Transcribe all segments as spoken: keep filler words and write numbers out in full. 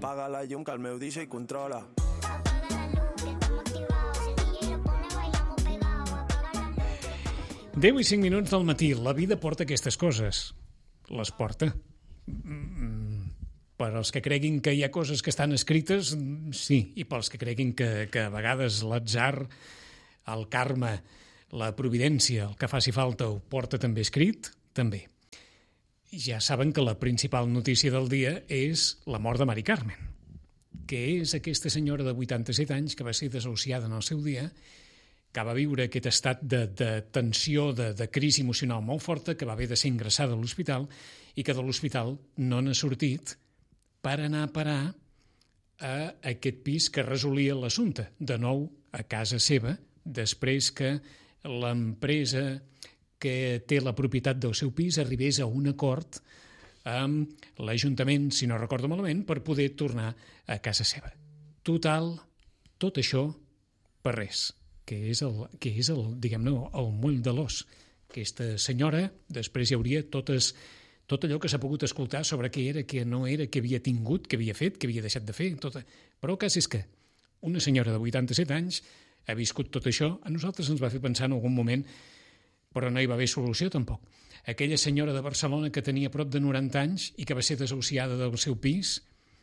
Apaga la llum que el meu D J controla. deu i cinc minuts del matí. La vida porta aquestes coses. Les porta. Per als que creguin que hi ha coses que estan escrites, sí. I pels que creguin que, que a vegades l'atzar, el karma, la providència, el que faci falta ho porta també escrit, també. Ja saben que la principal notícia del dia és la mort de Mari Carmen, que és aquesta senyora de vuitanta-set anys que va ser desahuciada en el seu dia, que va viure aquest estat de, de tensió, de, de crisi emocional molt forta, que va haver de ser ingressada a l'hospital i que de l'hospital no n'ha sortit per anar a parar a aquest pis que resolia l'assumpte, de nou a casa seva, després que l'empresa que té la propietat del seu pis arribés a un acord amb l'Ajuntament, si no recordo malament, per poder tornar a casa seva. Total, tot això per res, que és el, que és el diguem-ne, el moll de l'os. Aquesta senyora, després hi hauria totes, tot allò que s'ha pogut escoltar sobre què era, què no era, què havia tingut, què havia fet, què havia deixat de fer, tot. Però el cas és que una senyora de vuitanta-set anys ha viscut tot això. A nosaltres ens va fer pensar en algun moment, però no hi va haver solució tampoc. Aquella senyora de Barcelona que tenia prop de noranta anys i que va ser desahuciada del seu pis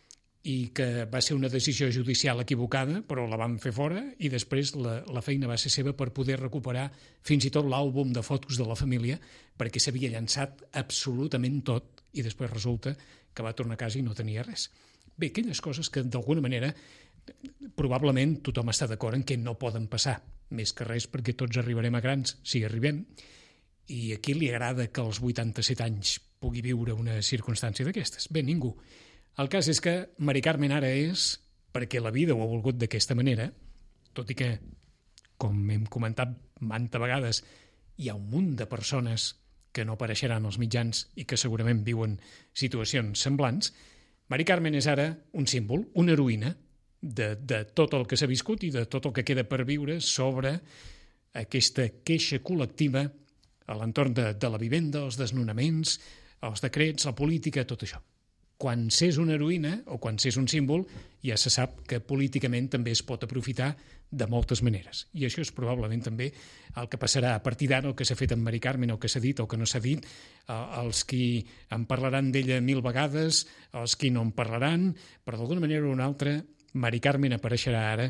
i que va ser una decisió judicial equivocada, però la van fer fora i després la, la feina va ser seva per poder recuperar fins i tot l'àlbum de fotos de la família perquè s'havia llançat absolutament tot i després resulta que va tornar a casa i no tenia res. Bé, aquelles coses que d'alguna manera probablement tothom està d'acord en què no poden passar, més que res perquè tots arribarem a grans, si arribem, i a qui li agrada que als vuitanta-set anys pugui viure una circumstància d'aquestes? Bé, ningú. El cas és que Mari Carmen ara és, perquè la vida ho ha volgut d'aquesta manera, tot i que, com hem comentat manta vegades, hi ha un munt de persones que no apareixeran als mitjans i que segurament viuen situacions semblants, Mari Carmen és ara un símbol, una heroïna de, de tot el que s'ha viscut i de tot el que queda per viure sobre aquesta queixa col·lectiva a l'entorn de, de la vivenda, els desnonaments, els decrets, la política, tot això. Quan s'és una heroïna o quan s'és un símbol, ja se sap que políticament també es pot aprofitar de moltes maneres. I això és probablement també el que passarà a partir d'ara, el que s'ha fet amb Mari Carmen, el que s'ha dit, el que no s'ha dit, els qui en parlaran d'ella mil vegades, els qui no en parlaran, però d'alguna manera o una altra, Mari Carmen apareixerà ara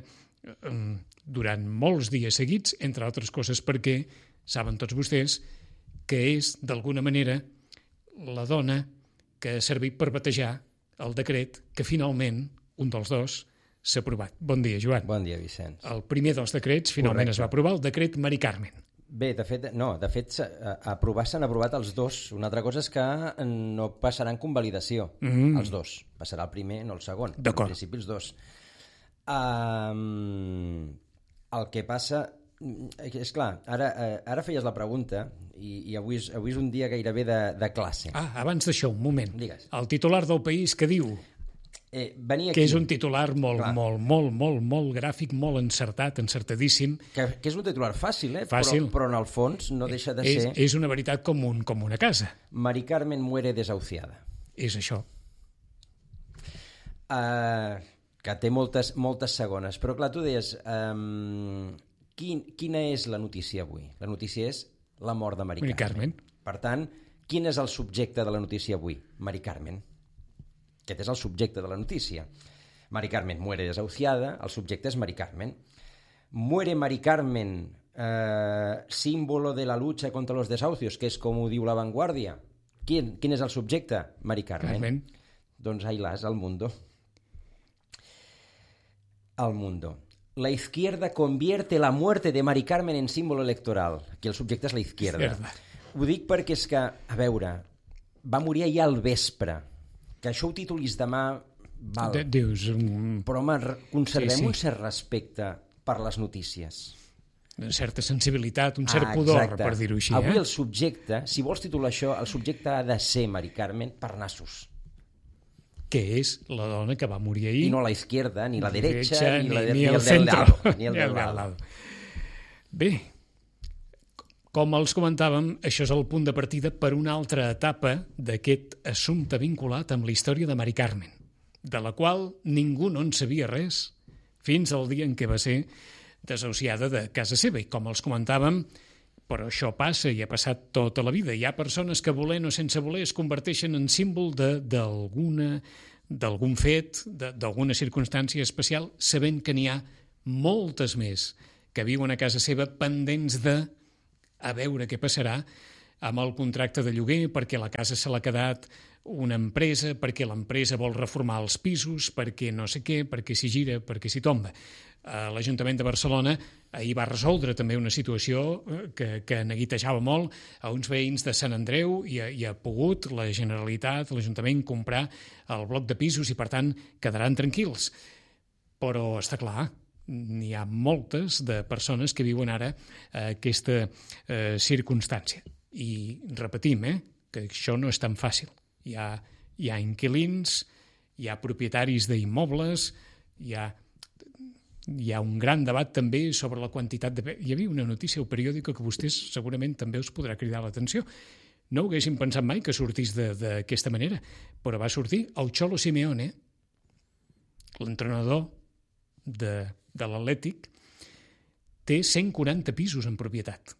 durant molts dies seguits, entre altres coses perquè saben tots vostès que és, d'alguna manera, la dona que ha servit per batejar el decret que finalment, un dels dos, s'ha aprovat. Bon dia, Joan. Bon dia, Vicenç. El primer dels decrets finalment Correcte. Es va aprovar, el decret Mari Carmen. Bé, de fet, no, de fet, a aprovar s'han aprovat els dos. Una altra cosa és que no passaran convalidació, mm. els dos. Passarà el primer, no el segon. D'acord. En principi, els dos. Um, el que passa... És clar, ara, ara feies la pregunta i, i avui, és, avui és un dia gairebé de, de classe. Ah, abans d'això, un moment. Digues. El titular del País que diu eh, venir aquí, que és un titular molt, clar. molt, molt, molt, molt gràfic, molt encertat, encertadíssim. Que, que és un titular fàcil, eh? Fàcil. Però, però en el fons no deixa de és, ser... És una veritat com, un, com una casa. Mari Carmen muere desahuciada. És això. Uh, que té moltes, moltes segones. Però clar, tu deies... Um, Quin, quina és la notícia avui? La notícia és la mort de Mari, Mari Carmen. Carmen. Per tant, quin és el subjecte de la notícia avui? Mari Carmen. Aquest és el subjecte de la notícia. Mari Carmen muere desahuciada, el subjecte és Mari Carmen. Muere Mari Carmen, eh, símbolo de la lucha contra los desahucios, que és com ho diu La Vanguardia. Quin, quin és el subjecte? Mari Carmen. Carmen. Doncs ahí l'has, El Mundo. El Mundo. La izquierda convierte la muerte de Mari Carmen en símbolo electoral. Aquí el subjecte és la izquierda. Izquierda. Ho dic perquè és que, a veure, va morir ahir al vespre. Que això ho titulis demà, val. De, dius... Um... Però, home, conservem sí, sí. un cert respecte per les notícies. Una certa sensibilitat, un cert ah, pudor, exacte. per dir-ho així. Avui eh? el subjecte, si vols titular això, el subjecte ha de ser Mari Carmen per nassos. Que és la dona que va morir ahir. I no la izquierda, ni la derecha, ni, ni, la de, ni, ni el, el centre. del lado. Ni el ni del el lado. lado. Bé, com els comentàvem, això és el punt de partida per una altra etapa d'aquest assumpte vinculat amb la història de Mari Carmen. de la qual ningú no en sabia res fins al dia en què va ser desahuciada de casa seva. I com els comentàvem, però això passa i ha passat tota la vida. Hi ha persones que, volent o sense voler, es converteixen en símbol d'alguna d'algun fet, d'alguna circumstància especial, sabent que n'hi ha moltes més que viuen a casa seva pendents de a veure què passarà amb el contracte de lloguer, perquè la casa se l'ha quedat una empresa, perquè l'empresa vol reformar els pisos, perquè no sé què, perquè s'hi gira, perquè s'hi tomba. L'Ajuntament de Barcelona ahir va resoldre també una situació que, que neguitejava molt a uns veïns de Sant Andreu i ha, i ha pogut la Generalitat, l'Ajuntament, comprar el bloc de pisos i, per tant, quedaran tranquils. Però està clar, n'hi ha moltes de persones que viuen ara aquesta eh, circumstància. I repetim, eh, que això no és tan fàcil. Hi ha, hi ha inquilins, hi ha propietaris d'immobles, hi ha, hi ha un gran debat també sobre la quantitat de... Hi havia una notícia al periòdic que vostès segurament també us podrà cridar l'atenció. No ho haguéssim pensat mai que sortís d'aquesta manera, però va sortir el Cholo Simeone, l'entrenador de, de l'Atlètic, té cent quaranta pisos en propietat.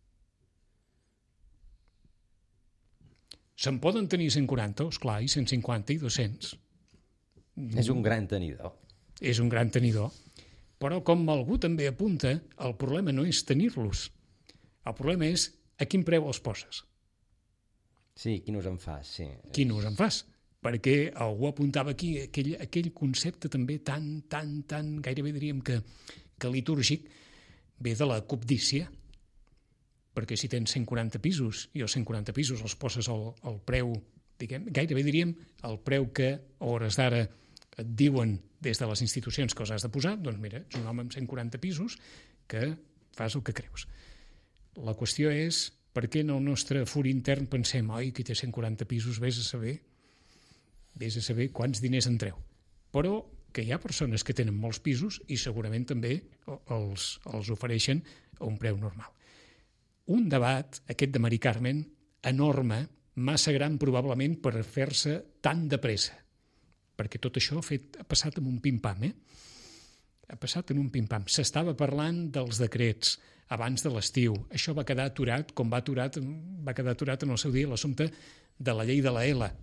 Se'n poden tenir cent quaranta, esclar, i cent cinquanta i dos-cents. És un gran tenidor. És un gran tenidor. Però, com algú també apunta, el problema no és tenir-los. El problema és a quin preu els poses. Sí, quin us en fas, sí. Quin us en fas. Perquè algú apuntava aquí aquell, aquell concepte també tan, tan, tan, gairebé diríem que, que litúrgic, ve de la cobdícia. Perquè si tens cent quaranta pisos i els cent quaranta pisos els poses al, al preu, diguem, gairebé diríem, el preu que a hores d'ara et diuen des de les institucions que els has de posar, doncs mira, ets un home amb cent quaranta pisos que fas el que creus. La qüestió és per què en el nostre fur intern pensem oi, qui té cent quaranta pisos, vés a saber, vés a saber quants diners en treu. Però que hi ha persones que tenen molts pisos i segurament també els, els ofereixen a un preu normal. Un debat, aquest de Mari Carmen, enorme, massa gran probablement per fer-se tan de pressa, perquè tot això ha, fet, ha passat en un pim-pam, eh? Ha passat en un pim-pam. S'estava parlant dels decrets abans de l'estiu. Això va quedar aturat, com va, aturat, va quedar aturat en el seu dia l'assumpte de la llei de la E L A.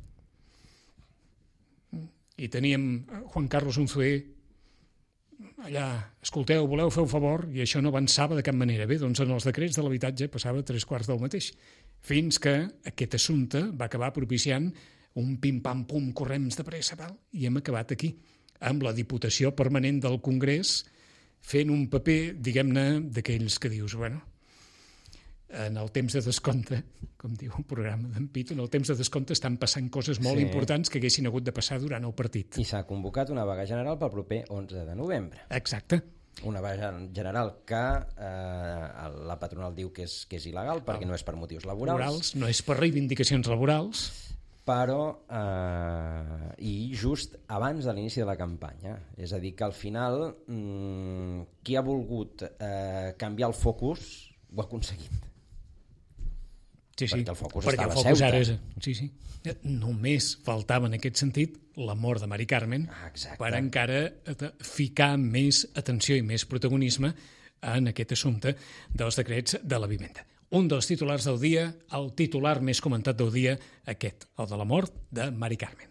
I teníem Juan Carlos Unzué allà, escolteu, voleu fer un favor, i això no avançava de cap manera. Bé, doncs en els decrets de l'habitatge passava tres quarts del mateix, fins que aquest assumpte va acabar propiciant un pim-pam-pum, correms de pressa, val? I hem acabat aquí, amb la Diputació Permanent del Congrés fent un paper, diguem-ne, d'aquells que dius, bueno, en el temps de descompte, com diu el programa d'en Pito, en el temps de descompte estan passant coses molt sí. importants que haguessin hagut de passar durant el partit. I s'ha convocat una vaga general pel proper onze de novembre. Exacte. Una vaga general que eh, la patronal diu que és, que és il·legal perquè no és per motius laborals. laborals. No és per reivindicacions laborals. Però, eh, i just abans de l'inici de la campanya. És a dir, que al final mmm, qui ha volgut eh, canviar el focus ho ha aconseguit. Sí, sí, perquè el focus perquè estava el focus a ara Ceuta. és... Sí, sí. Només faltava en aquest sentit la mort de Mari Carmen ah, per encara ficar més atenció i més protagonisme en aquest assumpte dels decrets de la vivenda. Un dels titulars del dia, el titular més comentat del dia, aquest, el de la mort de Mari Carmen.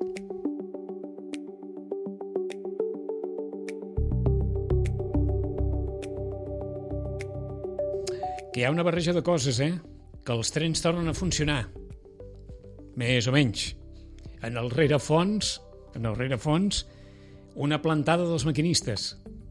Que hi ha una barreja de coses, eh? Que els trens tornen a funcionar, més o menys. En el rerefons, en el rerefons, una plantada dels maquinistes.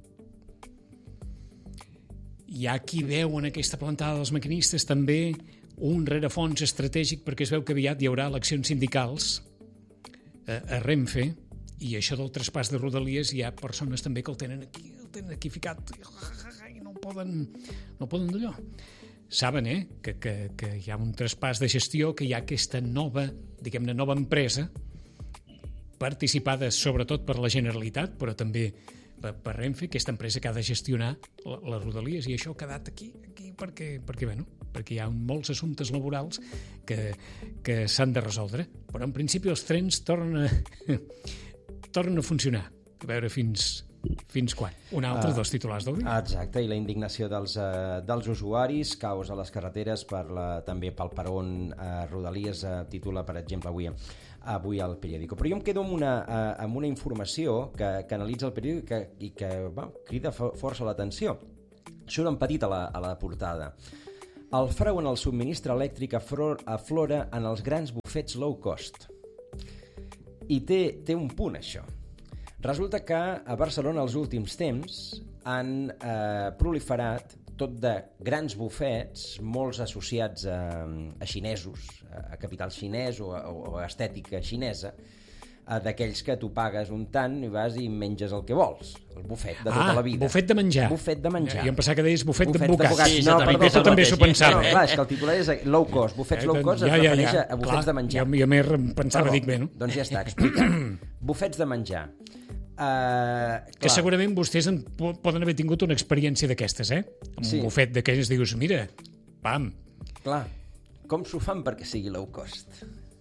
Hi ha qui veu en aquesta plantada dels maquinistes també un rerefons estratègic perquè es veu que aviat hi haurà eleccions sindicals a, a Renfe i això del traspàs de Rodalies hi ha persones també que el tenen aquí, el tenen aquí ficat i no poden, no poden d'allò. Saben, eh, que, que, que hi ha un traspàs de gestió, que hi ha aquesta nova, diguem-ne, nova empresa participada sobretot per la Generalitat, però també per, per Renfe, aquesta empresa que ha de gestionar la, les Rodalies, i això ha quedat aquí, aquí perquè, perquè, bueno, perquè hi ha molts assumptes laborals que, que s'han de resoldre. Però en principi els trens tornen a, tornen a funcionar. A veure fins, fins quan. Un altre Ah, dels titulars del dia. Exacte, i la indignació dels, eh, dels usuaris, caos a les carreteres, per la, també pel peron eh, Rodalies, eh, titula, per exemple, avui, avui al periòdico. Però jo em quedo amb una, eh, amb una informació que, que analitza el periòdic i que, i que va, crida fo- força l'atenció. Surt en petit a la, a la portada. El frau en el subministre elèctric aflor, aflora en els grans bufets low cost. I té, té un punt, això. Resulta que a Barcelona els últims temps han eh, proliferat tot de grans bufets, molts associats a, a xinesos, a capital xinès o a, o a estètica xinesa, a d'aquells que tu pagues un tant i vas i menges el que vols, el bufet de tota ah, la vida. bufet de menjar. Bufet de menjar. Jo em pensava que deies bufet, Bufet d'advocats. d'advocats. Sí, No, no, perdó, perdó, és el també s'ho mateix. pensava. No, eh? clar, és que el titular és low cost. Bufets low cost es ja, ja, refereix ja. a bufets Clar, de menjar. Jo, jo m'he pensava, Perdó, dic bé, no? Doncs ja està, explicat. Bufets de menjar. Uh, Que segurament vostès en po- poden haver tingut una experiència d'aquestes, eh? Amb Sí. un bufet d'aquells dius, mira, pam, Clar, com s'ho fan perquè sigui low cost?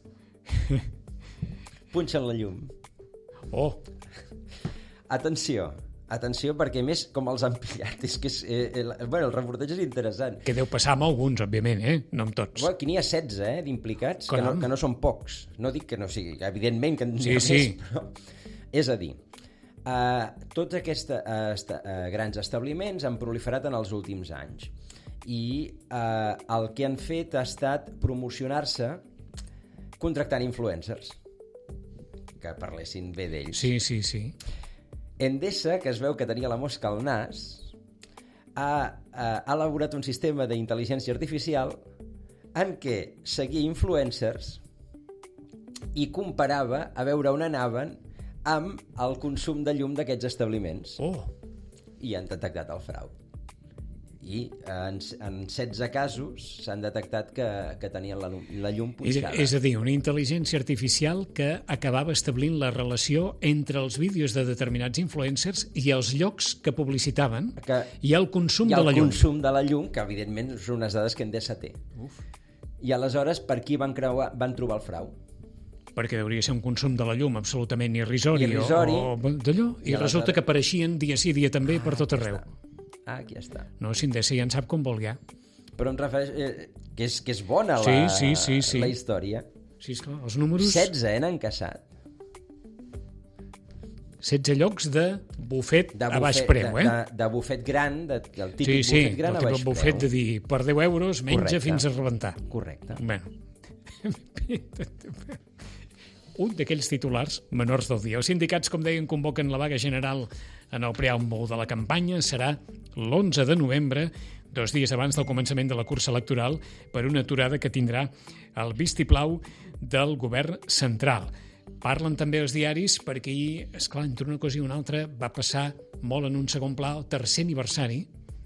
Punxen la llum. oh, Atenció, atenció, perquè a més, com els han pillat, és que és, eh, el, bueno, el reportatge és interessant. que deu passar amb alguns, òbviament, eh? No amb tots. Bueno, aquí n'hi ha setze, eh, d'implicats, que no, Caram. que no són pocs. No dic que no sigui, evidentment que n'hi Sí, ha sí. més, però... És a dir, uh, tots aquests uh, esta, uh, grans establiments han proliferat en els últims anys i uh, el que han fet ha estat promocionar-se contractant influencers que parlessin bé d'ells. Sí, sí, sí. Endesa, que es veu que tenia la mosca al nas, ha, ha elaborat un sistema d'intel·ligència artificial en què seguia influencers i comparava a veure on anaven amb el consum de llum d'aquests establiments. Oh, I han detectat el frau. I en, en setze casos s'han detectat que, que tenien la, llum- la llum és, punxada. és a dir, una intel·ligència artificial que acabava establint la relació entre els vídeos de determinats influencers i els llocs que publicitaven Que- i el consum I de el la llum. consum de la llum, que evidentment són unes dades que Endesa té. Uf. I aleshores, per qui van, creuar, van trobar el frau? Perquè hauria de ser un consum de la llum absolutament irrisori, Irrisori. o, o d'allò, i, I I aleshores- resulta que apareixien dia sí, dia també per tot arreu. Ah, aquí està. No, si Endesa ja en sap com vol ja. Però em refereix... Eh, que, és, que és bona la, Sí, sí, sí, sí. la història. Sí, esclar, els números... setze eh, n'han caçat. setze llocs de bufet, De a baix bufet, preu, de, eh? de, de bufet gran, de, del Sí, típic sí, bufet gran el a baix tipus bufet de preu. dir per deu euros menja Correcte. fins a rebentar. Correcte. Bueno. Un d'aquells titulars menors del dia. Els sindicats, com deien, convoquen la vaga general en el preàmbul de la campanya. Serà l'onze de novembre, dos dies abans del començament de la cursa electoral, per una aturada que tindrà el vistiplau del govern central. Parlen també els diaris perquè ahir, esclar, entre una cosa i una altra, va passar molt en un segon pla el tercer aniversari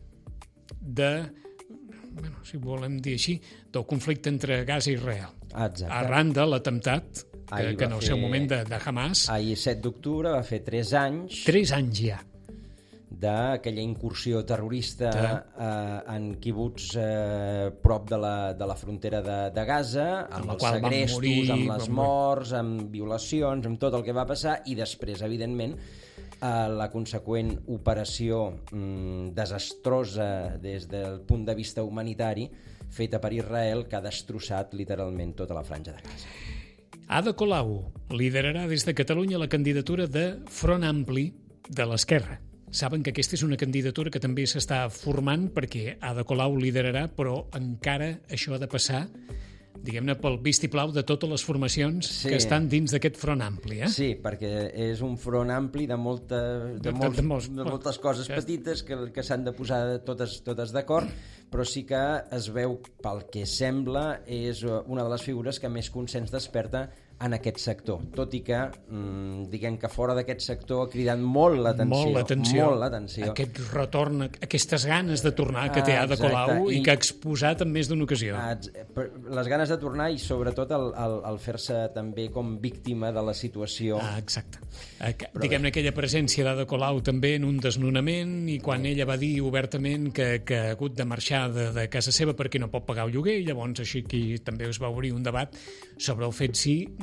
de, bueno, si volem dir així, del conflicte entre Gaza i Israel. Exacte. Arran de l'atemptat que, Ahir que va en el fer- seu moment de, de Hamas, Ahir, set d'octubre, va fer tres anys tres anys ja. d'aquella incursió terrorista De- eh, en quibuts eh, prop de la, de la frontera de, de Gaza, amb la els qual van segrestos, morir, amb les van morir. morts, amb violacions, amb tot el que va passar, i després, evidentment, eh, la conseqüent operació mm, desastrosa des del punt de vista humanitari feta per Israel, que ha destrossat literalment tota la franja de Gaza. Ada Colau liderarà des de Catalunya la candidatura de Front Ampli de l'Esquerra. Saben que aquesta és una candidatura que també s'està formant perquè Ada Colau liderarà, però encara això ha de passar, diguem-ne, pel vistiplau de totes les formacions Sí. que estan dins d'aquest Front Ampli. Eh? Sí, perquè és un front ampli de, molta, de, De- de- molts, de de, molts- moltes coses Ja. petites que, que s'han de posar totes, totes d'acord, però sí que es veu, pel que sembla, és una de les figures que més consens desperta en aquest sector, tot i que mmm, diguem que fora d'aquest sector ha cridat molt l'atenció. Molt l'atenció. Molt l'atenció. Aquest retorn, aquestes ganes de tornar que té Ah, Ada exacte. Colau i, I- que ha exposat en més d'una ocasió. Ah, ex- per- les ganes de tornar i sobretot el, el, el fer-se també com víctima de la situació. Ah, exacte. Aqu- Diguem-ne aquella presència d'Ada Colau també en un desnonament i quan ella va dir obertament que, que ha hagut de marxar de, de casa seva perquè no pot pagar el lloguer i llavors així aquí també es va obrir un debat sobre el fet si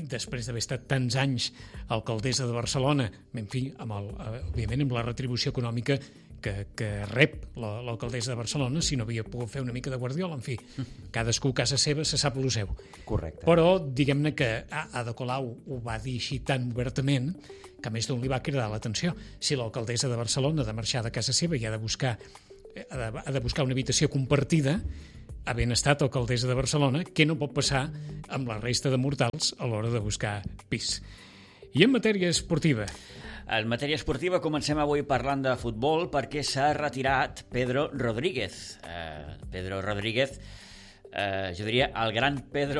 després d'haver estat tants anys alcaldessa de Barcelona, en fi, amb el, òbviament amb la retribució econòmica que, que rep l'alcaldessa de Barcelona, si no havia pogut fer una mica de Guardiola, en fi, cadascú a casa seva se sap lo seu. Correcte. Però diguem-ne que Ada Colau ho va dir així tan obertament que a més d'un li va cridar l'atenció. Si l'alcaldessa de Barcelona ha de marxar de casa seva i ha de buscar, ha de, ha de buscar una habitació compartida, havent estat alcaldessa de Barcelona, què no pot passar amb la resta de mortals a l'hora de buscar pis. I en matèria esportiva? En matèria esportiva comencem avui parlant de futbol perquè s'ha retirat Pedro Rodríguez. Eh, Pedro Rodríguez, eh, jo diria el gran Pedro